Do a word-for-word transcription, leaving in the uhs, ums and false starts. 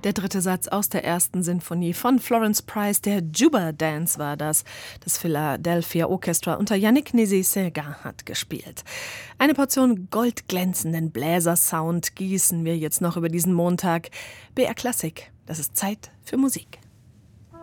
Der dritte Satz aus der ersten Sinfonie von Florence Price, der Juba Dance war das. Das Philadelphia Orchestra unter Yannick Nézet-Séguin hat gespielt. Eine Portion goldglänzenden Bläsersound gießen wir jetzt noch über diesen Montag. B R Klassik, das ist Zeit für Musik.